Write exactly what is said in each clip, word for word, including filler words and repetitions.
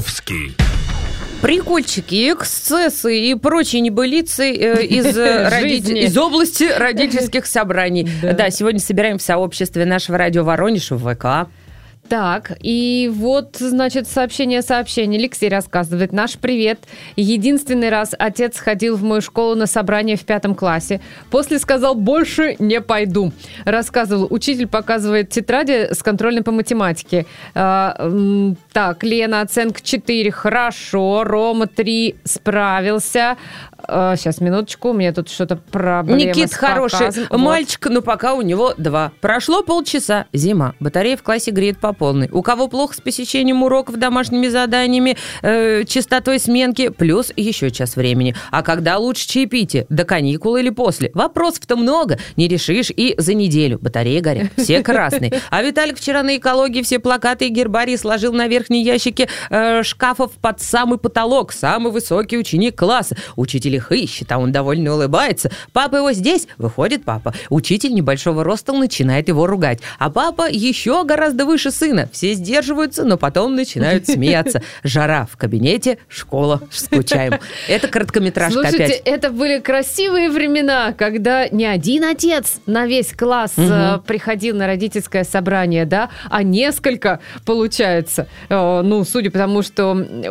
Маяковский. Прикольчики, эксцессы и прочие небылицы э, из, э, роди... из области родительских собраний. Да. да, сегодня собираем в сообществе нашего радио Воронеж в ВК. Так, и вот, значит, сообщение-сообщение. Алексей рассказывает. Наш привет. Единственный раз отец ходил в мою школу на собрание в пятом классе. После сказал, больше не пойду. Рассказывал. Учитель показывает тетради с контрольной по математике. А, м, так, Лена, оценка четыре. Хорошо. Рома, три. Справился. А, сейчас, минуточку. У меня тут что-то проблема. Никит хороший вот. Мальчик, но пока у него два. Прошло полчаса. Зима. Батарея в классе греет по полной. У кого плохо с посещением уроков, домашними заданиями, э, частотой сменки, плюс еще час времени. А когда лучше чаепитие? До каникул или после? Вопросов-то много. Не решишь и за неделю. Батареи горят. Все красные. А Виталик вчера на экологии все плакаты и гербарии сложил на верхние ящики э, шкафов под самый потолок. Самый высокий ученик класса. Учитель их ищет, а он довольно улыбается. Папа его здесь? Выходит папа. Учитель небольшого роста начинает его ругать. А папа еще гораздо выше сына. Все сдерживаются, но потом начинают смеяться. Жара в кабинете, школа, скучаем. Это короткометражка. Слушайте, опять. Это были красивые времена, когда не один отец на весь класс угу. приходил на родительское собрание, да, а несколько, получается. Ну, судя по тому, что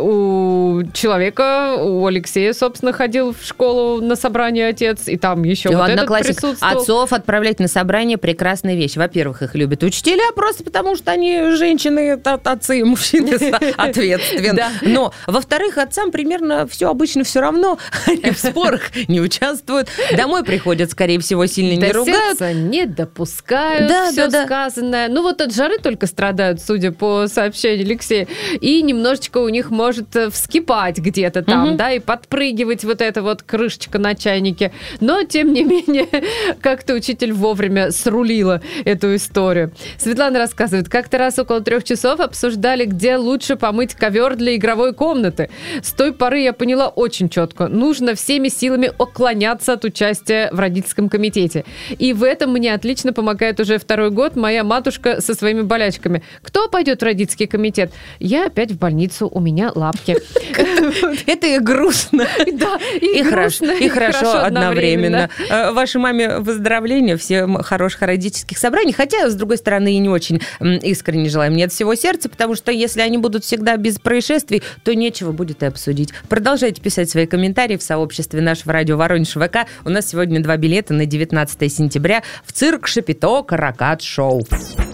у человека, у Алексея, собственно, ходил в школу на собрание отец, и там еще и вот этот присутствовал. Отцов отправлять на собрание — прекрасная вещь. Во-первых, их любят учителя, просто потому что они женщины, отцы, мужчины ответственны. Да. Но, во-вторых, отцам примерно все обычно все равно. Они в спорах не участвуют. Домой приходят, скорее всего, сильно До не ругают. сердца не допускают да, все да, сказанное. Да. Ну, вот от жары только страдают, судя по сообщению Алексея. И немножечко у них может вскипать где-то там, угу. да, и подпрыгивать вот эта вот крышечка на чайнике. Но, тем не менее, как-то учитель вовремя срулила эту историю. Светлана рассказывает, как-то раз около трех часов обсуждали, где лучше помыть ковер для игровой комнаты. С той поры я поняла очень четко. Нужно всеми силами уклоняться от участия в родительском комитете. И в этом мне отлично помогает уже второй год моя матушка со своими болячками. Кто пойдет в родительский комитет? Я опять в больницу, у меня лапки. Это и грустно. Да, и грустно, и хорошо одновременно. Вашей маме выздоровления, всем хороших родительских собраний. Хотя, с другой стороны, и не очень искренне желаем мне от всего сердца, потому что если они будут всегда без происшествий, то нечего будет и обсудить. Продолжайте писать свои комментарии в сообществе нашего радио Воронеж ВК. У нас сегодня два билета на девятнадцатое сентября в цирк Шапито «Каракат Шоу».